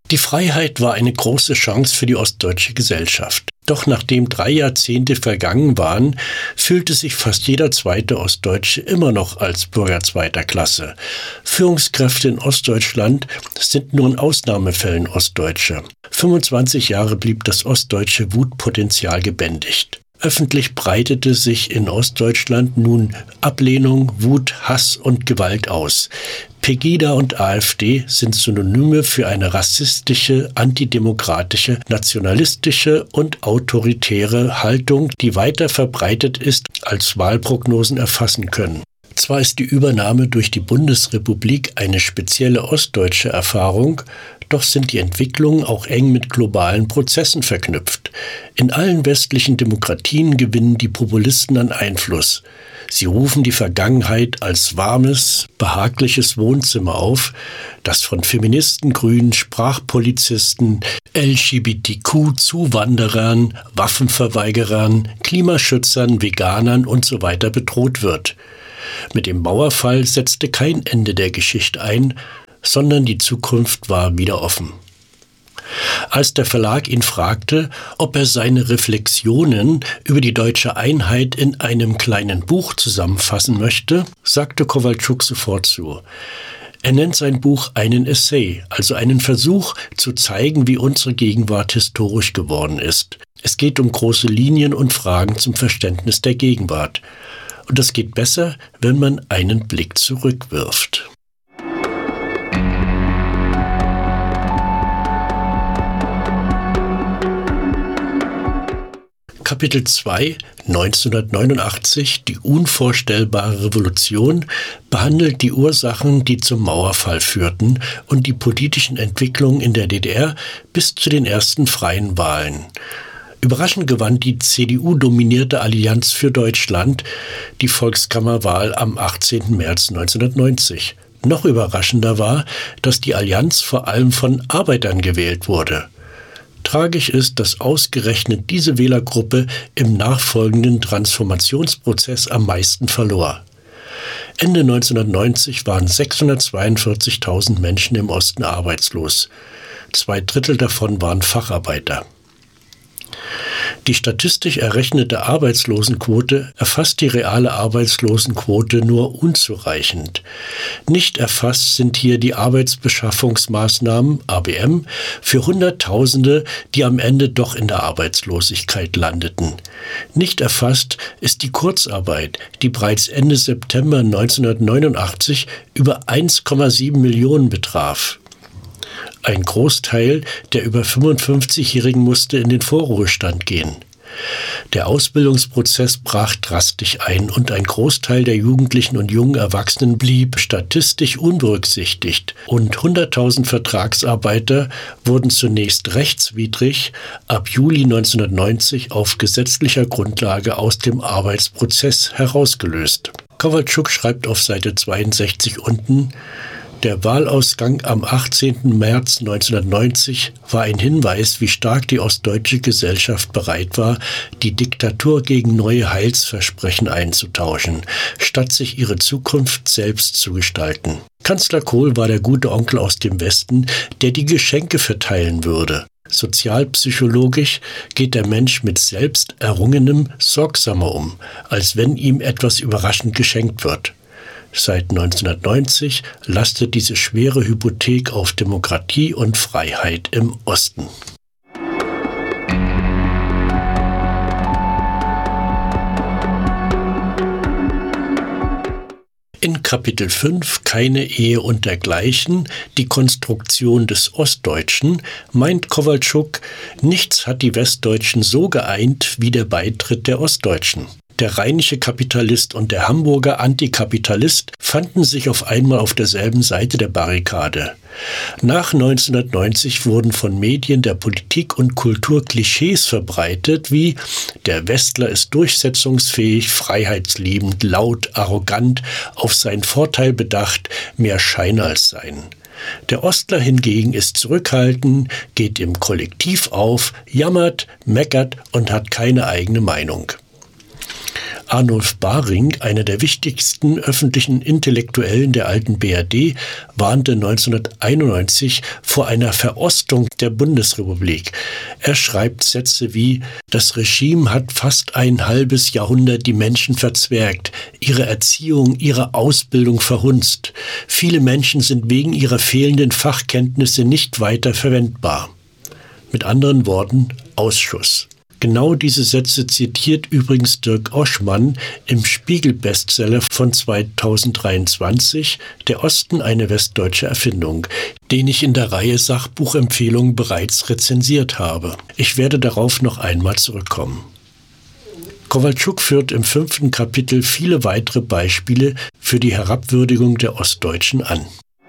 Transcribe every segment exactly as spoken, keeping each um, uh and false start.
Die Freiheit war eine große Chance für die ostdeutsche Gesellschaft. Doch nachdem drei Jahrzehnte vergangen waren, fühlte sich fast jeder zweite Ostdeutsche immer noch als Bürger zweiter Klasse. Führungskräfte in Ostdeutschland sind nur in Ausnahmefällen Ostdeutsche. fünfundzwanzig Jahre blieb das ostdeutsche Wutpotenzial gebändigt. Öffentlich breitete sich in Ostdeutschland nun Ablehnung, Wut, Hass und Gewalt aus. Pegida und AfD sind Synonyme für eine rassistische, antidemokratische, nationalistische und autoritäre Haltung, die weiter verbreitet ist, als Wahlprognosen erfassen können. Zwar ist die Übernahme durch die Bundesrepublik eine spezielle ostdeutsche Erfahrung, doch sind die Entwicklungen auch eng mit globalen Prozessen verknüpft. In allen westlichen Demokratien gewinnen die Populisten an Einfluss. Sie rufen die Vergangenheit als warmes, behagliches Wohnzimmer auf, das von Feministen, Grünen, Sprachpolizisten, L G B T Q-Zuwanderern, Waffenverweigerern, Klimaschützern, Veganern usw. bedroht wird. Mit dem Mauerfall setzte kein Ende der Geschichte ein, sondern die Zukunft war wieder offen. Als der Verlag ihn fragte, ob er seine Reflexionen über die deutsche Einheit in einem kleinen Buch zusammenfassen möchte, sagte Kowalczuk sofort zu. Er nennt sein Buch einen Essay, also einen Versuch zu zeigen, wie unsere Gegenwart historisch geworden ist. Es geht um große Linien und Fragen zum Verständnis der Gegenwart. Und das geht besser, wenn man einen Blick zurückwirft. Kapitel zwei, neunzehnhundertneunundachtzig, die unvorstellbare Revolution, behandelt die Ursachen, die zum Mauerfall führten und die politischen Entwicklungen in der D D R bis zu den ersten freien Wahlen. Überraschend gewann die C D U-dominierte Allianz für Deutschland die Volkskammerwahl am achtzehnten März neunzehnhundertneunzig. Noch überraschender war, dass die Allianz vor allem von Arbeitern gewählt wurde. Tragisch ist, dass ausgerechnet diese Wählergruppe im nachfolgenden Transformationsprozess am meisten verlor. Ende neunzehnhundertneunzig waren sechshundertzweiundvierzigtausend Menschen im Osten arbeitslos. Zwei Drittel davon waren Facharbeiter. Die statistisch errechnete Arbeitslosenquote erfasst die reale Arbeitslosenquote nur unzureichend. Nicht erfasst sind hier die Arbeitsbeschaffungsmaßnahmen A B M für Hunderttausende, die am Ende doch in der Arbeitslosigkeit landeten. Nicht erfasst ist die Kurzarbeit, die bereits Ende September neunzehnhundertneunundachtzig über eins Komma sieben Millionen betraf. Ein Großteil der über fünfundfünfzigjährigen musste in den Vorruhestand gehen. Der Ausbildungsprozess brach drastisch ein und ein Großteil der Jugendlichen und jungen Erwachsenen blieb statistisch unberücksichtigt und hunderttausend Vertragsarbeiter wurden zunächst rechtswidrig ab Juli neunzehnhundertneunzig auf gesetzlicher Grundlage aus dem Arbeitsprozess herausgelöst. Kowalczuk schreibt auf Seite zweiundsechzig unten: Der Wahlausgang am achtzehnten März neunzehnhundertneunzig war ein Hinweis, wie stark die ostdeutsche Gesellschaft bereit war, die Diktatur gegen neue Heilsversprechen einzutauschen, statt sich ihre Zukunft selbst zu gestalten. Kanzler Kohl war der gute Onkel aus dem Westen, der die Geschenke verteilen würde. Sozialpsychologisch geht der Mensch mit selbst Errungenem sorgsamer um, als wenn ihm etwas überraschend geschenkt wird. Seit neunzehnhundertneunzig lastet diese schwere Hypothek auf Demokratie und Freiheit im Osten. In Kapitel fünf Keine Ehe und dergleichen, die Konstruktion des Ostdeutschen, meint Kowalczuk, nichts hat die Westdeutschen so geeint wie der Beitritt der Ostdeutschen. Der rheinische Kapitalist und der Hamburger Antikapitalist fanden sich auf einmal auf derselben Seite der Barrikade. Nach neunzehnhundertneunzig wurden von Medien der Politik und Kultur Klischees verbreitet wie: Der Westler ist durchsetzungsfähig, freiheitsliebend, laut, arrogant, auf seinen Vorteil bedacht, mehr Schein als Sein. Der Ostler hingegen ist zurückhaltend, geht im Kollektiv auf, jammert, meckert und hat keine eigene Meinung. Arnulf Baring, einer der wichtigsten öffentlichen Intellektuellen der alten B R D, warnte neunzehnhunderteinundneunzig vor einer Verostung der Bundesrepublik. Er schreibt Sätze wie: Das Regime hat fast ein halbes Jahrhundert die Menschen verzwergt, ihre Erziehung, ihre Ausbildung verhunzt. Viele Menschen sind wegen ihrer fehlenden Fachkenntnisse nicht weiter verwendbar. Mit anderen Worten, Ausschuss. Genau diese Sätze zitiert übrigens Dirk Oschmann im Spiegel-Bestseller von zweitausenddreiundzwanzig, Der Osten eine westdeutsche Erfindung, den ich in der Reihe Sachbuchempfehlungen bereits rezensiert habe. Ich werde darauf noch einmal zurückkommen. Kowalczuk führt im fünften Kapitel viele weitere Beispiele für die Herabwürdigung der Ostdeutschen an.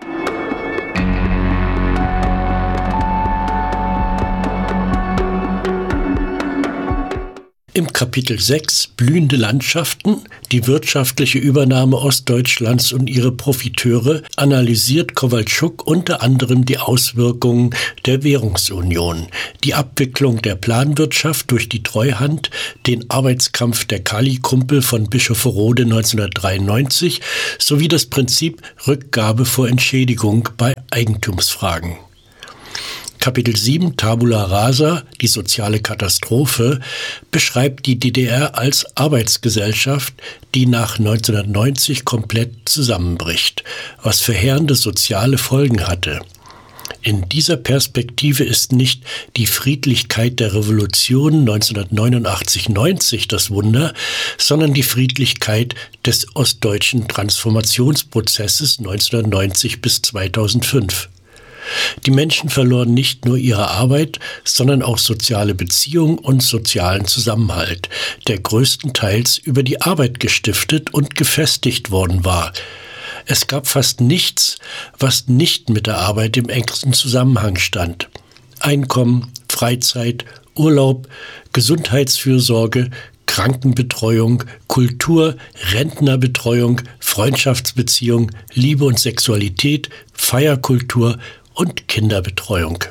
Im Kapitel sechs Blühende Landschaften, die wirtschaftliche Übernahme Ostdeutschlands und ihre Profiteure, analysiert Kowalczuk unter anderem die Auswirkungen der Währungsunion, die Abwicklung der Planwirtschaft durch die Treuhand, den Arbeitskampf der Kali-Kumpel von Bischofferode neunzehnhundertdreiundneunzig sowie das Prinzip Rückgabe vor Entschädigung bei Eigentumsfragen. Kapitel sieben Tabula Rasa, die soziale Katastrophe, beschreibt die D D R als Arbeitsgesellschaft, die nach neunzehnhundertneunzig komplett zusammenbricht, was verheerende soziale Folgen hatte. In dieser Perspektive ist nicht die Friedlichkeit der Revolution neunzehnhundertneunundachtzig neunzig das Wunder, sondern die Friedlichkeit des ostdeutschen Transformationsprozesses neunzehnhundertneunzig bis zweitausendfünf. Die Menschen verloren nicht nur ihre Arbeit, sondern auch soziale Beziehungen und sozialen Zusammenhalt, der größtenteils über die Arbeit gestiftet und gefestigt worden war. Es gab fast nichts, was nicht mit der Arbeit im engsten Zusammenhang stand. Einkommen, Freizeit, Urlaub, Gesundheitsfürsorge, Krankenbetreuung, Kultur, Rentnerbetreuung, Freundschaftsbeziehung, Liebe und Sexualität, Feierkultur und Kinderbetreuung.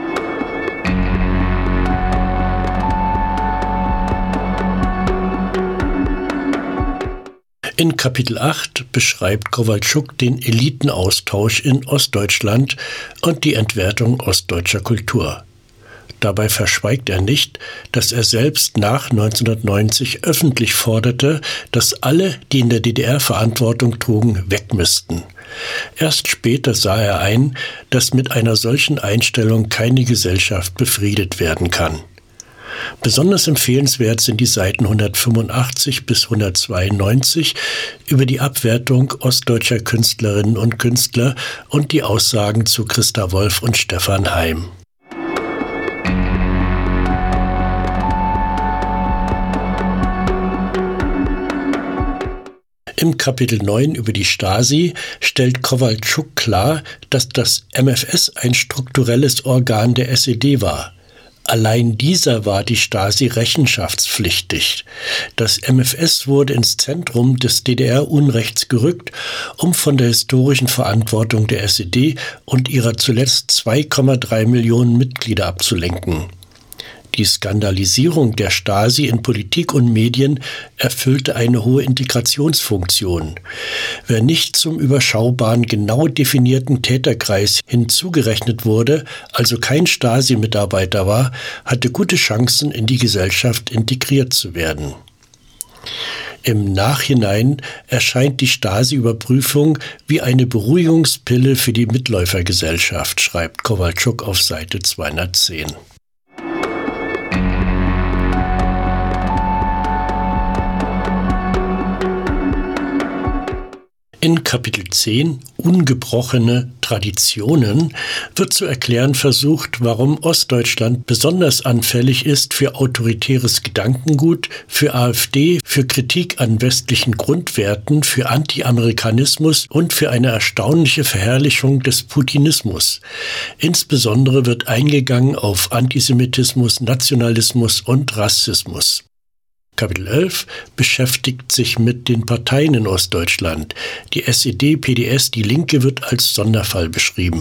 In Kapitel acht beschreibt Kowalczuk den Elitenaustausch in Ostdeutschland und die Entwertung ostdeutscher Kultur. Dabei verschweigt er nicht, dass er selbst nach neunzehnhundertneunzig öffentlich forderte, dass alle, die in der D D R Verantwortung trugen, weg müssten. Erst später sah er ein, dass mit einer solchen Einstellung keine Gesellschaft befriedet werden kann. Besonders empfehlenswert sind die Seiten hundertfünfundachtzig bis hundertzweiundneunzig über die Abwertung ostdeutscher Künstlerinnen und Künstler und die Aussagen zu Christa Wolf und Stefan Heym. Im Kapitel neun über die Stasi stellt Kowalczuk klar, dass das M F S ein strukturelles Organ der S E D war. Allein dieser war die Stasi rechenschaftspflichtig. Das M F S wurde ins Zentrum des D D R-Unrechts gerückt, um von der historischen Verantwortung der S E D und ihrer zuletzt zwei Komma drei Millionen Mitglieder abzulenken. Die Skandalisierung der Stasi in Politik und Medien erfüllte eine hohe Integrationsfunktion. Wer nicht zum überschaubaren, genau definierten Täterkreis hinzugerechnet wurde, also kein Stasi-Mitarbeiter war, hatte gute Chancen, in die Gesellschaft integriert zu werden. Im Nachhinein erscheint die Stasi-Überprüfung wie eine Beruhigungspille für die Mitläufergesellschaft, schreibt Kowalczuk auf Seite zweihundertzehn. In Kapitel zehn Ungebrochene Traditionen wird zu erklären versucht, warum Ostdeutschland besonders anfällig ist für autoritäres Gedankengut, für AfD, für Kritik an westlichen Grundwerten, für Anti-Amerikanismus und für eine erstaunliche Verherrlichung des Putinismus. Insbesondere wird eingegangen auf Antisemitismus, Nationalismus und Rassismus. Kapitel elf beschäftigt sich mit den Parteien in Ostdeutschland. Die S E D, P D S, die Linke wird als Sonderfall beschrieben.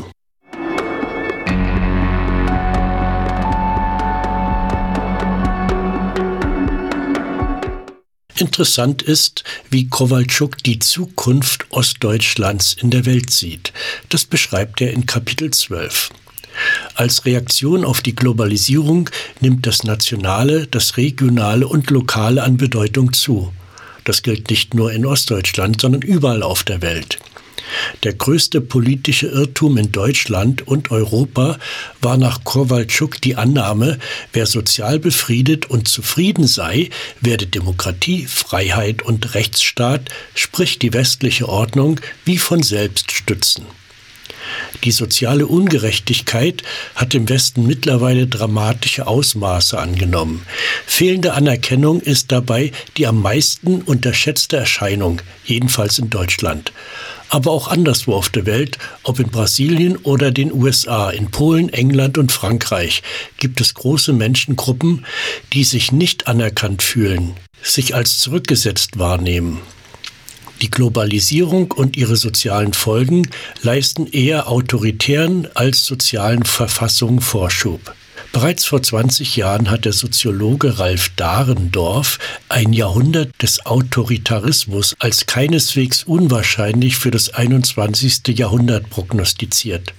Interessant ist, wie Kowalczuk die Zukunft Ostdeutschlands in der Welt sieht. Das beschreibt er in Kapitel zwölf. Als Reaktion auf die Globalisierung nimmt das Nationale, das Regionale und Lokale an Bedeutung zu. Das gilt nicht nur in Ostdeutschland, sondern überall auf der Welt. Der größte politische Irrtum in Deutschland und Europa war nach Kowalczuk die Annahme, wer sozial befriedet und zufrieden sei, werde Demokratie, Freiheit und Rechtsstaat, sprich die westliche Ordnung, wie von selbst stützen. Die soziale Ungerechtigkeit hat im Westen mittlerweile dramatische Ausmaße angenommen. Fehlende Anerkennung ist dabei die am meisten unterschätzte Erscheinung, jedenfalls in Deutschland. Aber auch anderswo auf der Welt, ob in Brasilien oder den U S A, in Polen, England und Frankreich, gibt es große Menschengruppen, die sich nicht anerkannt fühlen, sich als zurückgesetzt wahrnehmen. Die Globalisierung und ihre sozialen Folgen leisten eher autoritären als sozialen Verfassungen Vorschub. Bereits vor zwanzig Jahren hat der Soziologe Ralf Dahrendorf ein Jahrhundert des Autoritarismus als keineswegs unwahrscheinlich für das einundzwanzigste Jahrhundert prognostiziert.